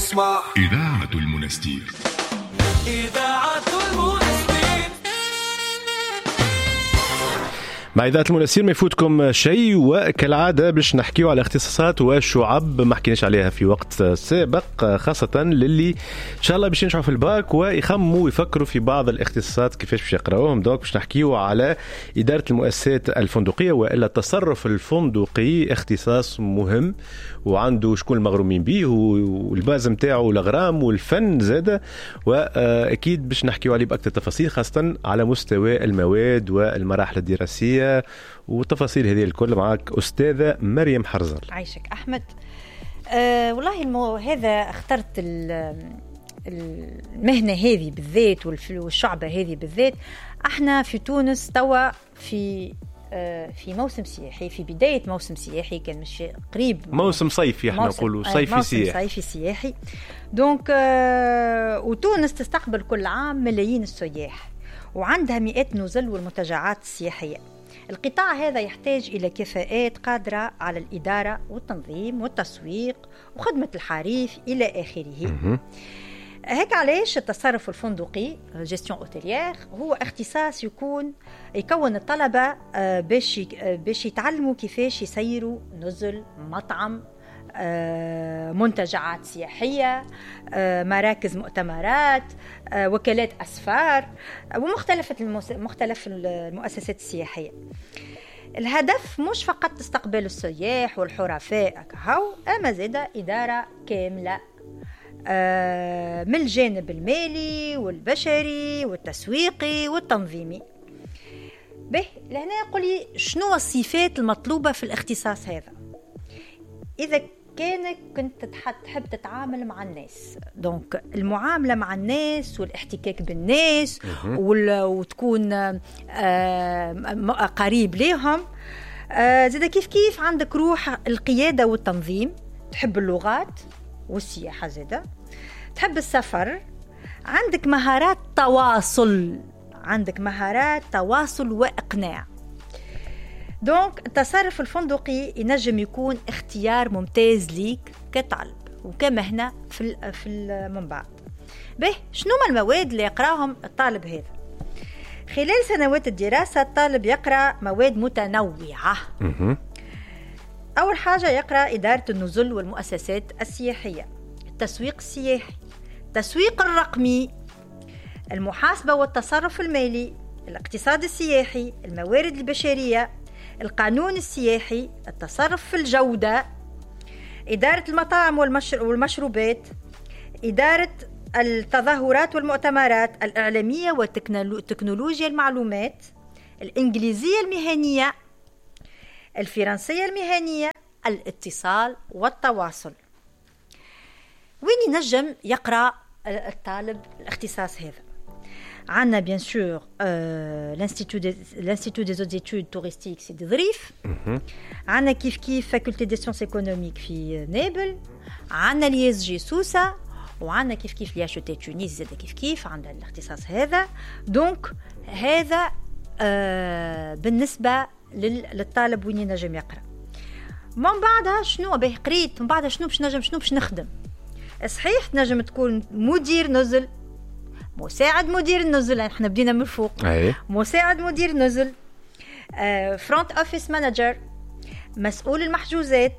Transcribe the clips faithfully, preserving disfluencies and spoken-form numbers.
اسمع إذاعة المنستير. إذاعة المنستير. مع إذاعة المنستير ما يفوتكم شيء، وكالعادة باش نحكيو على اختصاصات وشعب ما حكيناش عليها في وقت سابق، خاصة للي إن شاء الله باش ينجحوا في الباك ويخموا ويفكروا في بعض الاختصاصات كيفاش باش يقراوهم. دونك باش نحكيو على إدارة المؤسسات الفندقية، وإلا التصرف الفندقي، اختصاص مهم وعنده شكون المغرومين به والباز متاعه الأغرام والفن زادة، وأكيد باش نحكيو عليه بأكثر تفاصيل، خاصة على مستوى المواد والمراحل الدراسية وتفاصيل هذه الكل. معك أستاذة مريم حرزل. عايشك أحمد. أه والله المو... هذا اخترت المهنة هذه بالذات والشعبة هذه بالذات. احنا في تونس توا في أه في موسم سياحي، في بداية موسم سياحي، كان مش قريب موسم صيفي، احنا نقولوا صيفي سياحي. صيفي سياحي. دونك أه وتونس تستقبل كل عام ملايين السياح، وعندها مئات نزل والمنتجعات السياحية. القطاع هذا يحتاج إلى كفاءات قادرة على الإدارة والتنظيم والتسويق وخدمة الحريف إلى آخره. هيك علاش التصرف الفندقي جيستيون اوتيليير هو اختصاص يكون يكون الطلبة باش باش يتعلموا كيفاش يسيروا نزل، مطعم، منتجعات سياحية، مراكز مؤتمرات، وكالات أسفار، ومختلف مختلف المؤسسات السياحية. الهدف مش فقط استقبال السياح والحرفاء كهو، أما زادة إدارة كاملة من الجانب المالي والبشري والتسويقي والتنظيمي. به لهنا قولي شنو الصفات المطلوبة في الاختصاص هذا إذا كانك كنت تحب تتعامل مع الناس. دونك المعاملة مع الناس والاحتكاك بالناس وتكون قريب لهم. زيدا كيف كيف عندك روح القيادة والتنظيم، تحب اللغات والسياحة، زيدا تحب السفر، عندك مهارات تواصل، عندك مهارات تواصل وإقناع. دونك التصرف الفندقي ينجم يكون اختيار ممتاز ليك كطالب وكمهنة في في من بعد. به شنو ما المواد اللي يقراهم الطالب هذا خلال سنوات الدراسة؟ الطالب يقرأ مواد متنوعة. أول حاجة يقرأ إدارة النزل والمؤسسات السياحية، التسويق السياحي، التسويق الرقمي، المحاسبة والتصرف المالي، الاقتصاد السياحي، الموارد البشرية، القانون السياحي، التصرف في الجودة، إدارة المطاعم والمشروبات، إدارة التظاهرات والمؤتمرات، الإعلامية وتكنولوجيا المعلومات، الإنجليزية المهنية، الفرنسية المهنية، الاتصال والتواصل. وين ينجم يقرأ الطالب الاختصاص هذا؟ عندنا بيان سور l'Institut des l'Institut des hautes études touristiques سيدي ظريف، عندنا كيف كيف فاكولتي دي سيونس ايكونوميك في نابل، عندنا لي اس جي سوسة، وعندنا كيف كيف لي اتش تي تونس زاد كيف كيف عندنا الاختصاص هذا. دونك هذا آه بالنسبة للطالب وين ينجم يقرأ. من بعدها شنو به قريت، من بعدها شنو باش نجم شنو باش نخدم. صحيح تنجم تكون مدير نزل، مساعد مدير النزل، احنا بدينا من الفوق، مساعد مدير النزل، فرونت اوفيس مانجر، مسؤول المحجوزات،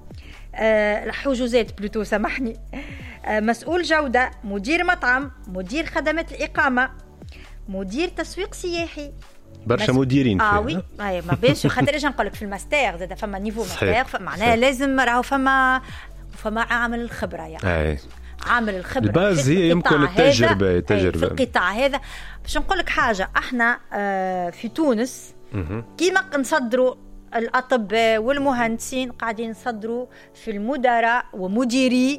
آه الحجوزات بلوتو سامحني، آه مسؤول جودة، مدير مطعم، مدير خدمات الإقامة، مدير تسويق سياحي. برشا مديرين اه وي اي ما بينش خاطر اجي نقول لك في الماستر زاد فما نيفو ماستر، معناها لازم راهو فما فما عامل الخبرة يعني. أي. عامل الخبرة الباز هي يمكن التجربة تجربة في القطاع هذا. باش نقول لك حاجة، احنا آه في تونس كيما نصدروا الأطباء والمهندسين قاعدين نصدروا في المدراء ومديري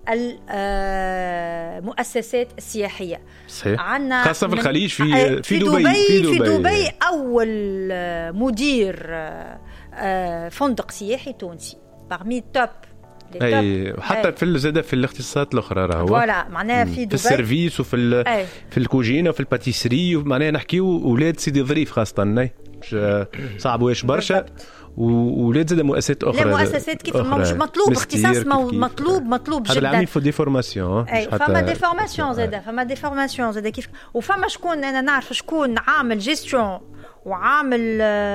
المؤسسات السياحية. صحيح. خاصة في الخليج، في في دبي في دبي, في دبي أول مدير فندق سياحي تونسي parmi التوب. اي وحتى في الزاده في الاختصاصات الاخرى راهو فوالا معناها في دبي في السيرفيس وفي في الكوجينه وفي الباتيسري، معناها نحكيو اولاد سيدي ظريف خاصه صعب واش برشا وولاد زاد مؤسسات اخرى. لا مؤسسات كيف مش مطلوب اختصاص مطلوب مطلوب جدا. هذا العام يفوت دي فورماسيون. فما دي فورماسيون زاد فما دي فورماسيون زاد كيف. وفما شكون انا نعرف شكون عامل جيستيون وعامل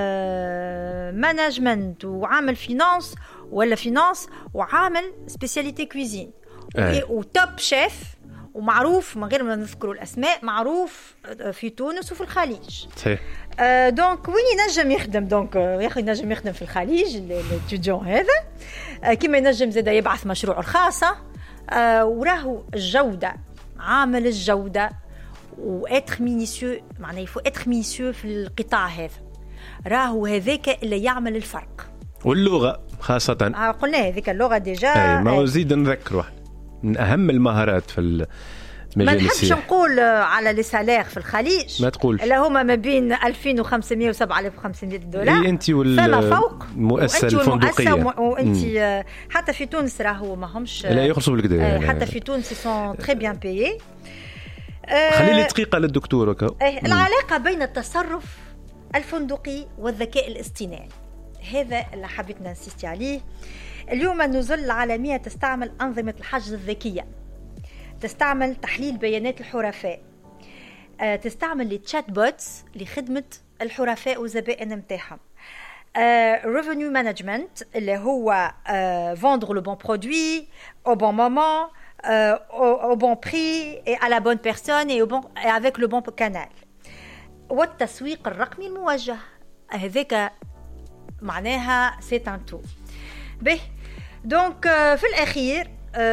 مانجمنت وعامل فينانس ولا فينانس وعامل سبيسياليتي كويزين وتوب شيف ومعروف من غير ما نذكروا الاسماء معروف في تونس وفي الخليج. صحيح. آه دونك وين ينجم يخدم دونك ياخذ ينجم يخدم في الخليج التيجون هذا آه كما ينجم زاد يبعث مشروعه الخاصه آه وراهو الجوده عامل الجوده واتر مينيسيو معناه يفو اتر مينيسيو في القطاع هذا راهو هذاك اللي يعمل الفرق. واللغه خاصه آه قلنا هذيك اللغه ديجا اي ما نزيد نذكر واحد من اهم المهارات في المجال ما نحبش نقول على لي سالير في الخليج ما تقولش اللي هما ما بين ألفين وخمسمية وسبعة آلاف وخمسمية دولار. اي انت والمؤسسه الفندقيه وانت حتى في تونس راهو ما همش لا يخلصوا بالكدا يعني حتى في تونس سون تري بيان بايي. خلي لي دقيقه للدكتور هكا. العلاقه بين التصرف الفندقي والذكاء الاصطناعي هذا اللي حبيت ننسيستي عليه. اليوم النزل العالمية تستعمل أنظمة الحجز الذكية، تستعمل تحليل بيانات الحرفاء، تستعمل التشات بوتس لخدمة الحرفاء والزبائن متاعهم، revenue management اللي هو vendre le bon produit au bon moment au, au bon prix et à la bonne personne et, au bon, et avec le bon canal. والتسويق الرقمي الموجه هذاك معناها سيت ان تو به. دونك في الأخير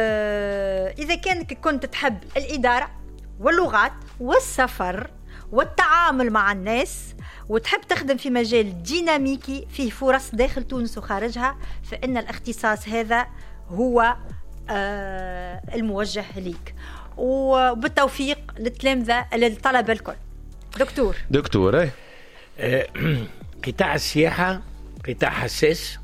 إذا كانك كنت تحب الإدارة واللغات والسفر والتعامل مع الناس وتحب تخدم في مجال ديناميكي فيه فرص داخل تونس وخارجها فإن الاختصاص هذا هو الموجه ليك وبالتوفيق للتلامذة للطلبة الكل. دكتور دكتور ايه قطاع السياحة قطاع حساس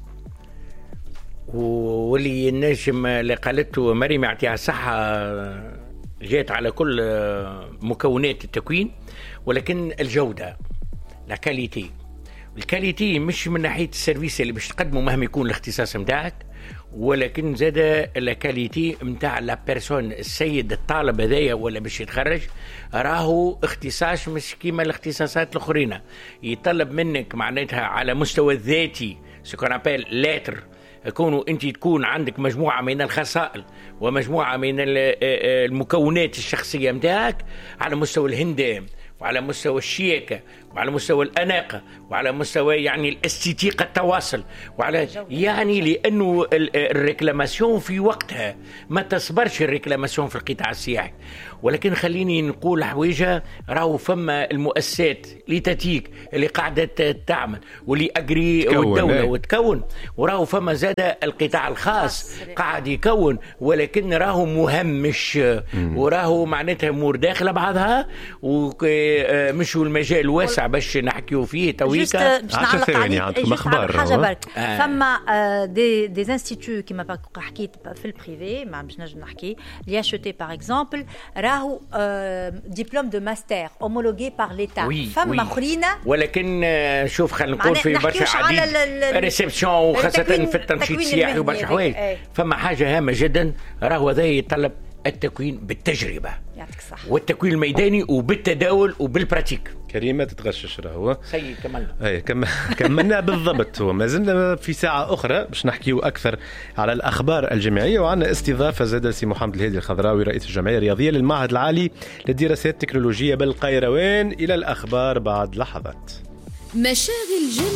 واللي النجم اللي قالته مريم يعطيها الصحة جات على كل مكونات التكوين، ولكن الجودة لا كاليتي الكاليتي مش من ناحية السيرفيس اللي باش تقدمه مهما يكون الاختصاص متاعك، ولكن زاد الكاليتي متاع لا بيرسون السيد الطالب هذايا ولا باش يتخرج راهو اختصاص مش كيما الاختصاصات الاخرين يطلب منك معناتها على مستوى الذاتي سكون ابل لاتر كونوا انت تكون عندك مجموعه من الخصائص ومجموعه من المكونات الشخصيه متاعك على مستوى الهندام وعلى مستوى الشياكه وعلى مستوى الاناقه وعلى مستوى يعني الاستيتيق التواصل وعلى يعني لانه الريكلاماسيون في وقتها ما تصبرش الريكلاماسيون في القطاع السياحي. ولكن خليني نقول حويجه راهو فما المؤسسات اللي تاتيك اللي قاعده تعمل واللي اجري والدوله وتكون، وراهو فما زاد القطاع الخاص قاعد يكون ولكن راهو مهمش وراهو معناتها امور داخله بعضها ومش المجال واسع باش نحكيو فيه تويكا. باش نعلق عليك اخبار حاجه برك آه. فما دي دي انستيتيو كيما حكيت في البريفي ما باش نجم نحكي لي اتش تي باغ اكزومبل راهو دبلوم دو ماستر اومولوغي بار ليتا فما اخرين ولكن شوف خلينا نقول في برشا عديد ريسبسيون وخاصه في التنشيط السياحي وبرشا حوايج فما حاجه هامه جدا راهو هذا يتطلب التكوين بالتجربه يعطيك الصحة والتكوين الميداني وبالتداول وبالبراتيك. كريمه تتغشش راهو سيد كملنا اي كم... كملنا بالضبط. وما زلنا في ساعه اخرى باش نحكيو اكثر على الاخبار الجامعيه وعندنا استضافه زاد سي محمد الهادي الخضراوي رئيس الجمعيه الرياضيه للمعهد العالي للدراسات التكنولوجيه بالقيروان. الى الاخبار بعد لحظات. مشاغل جامعية.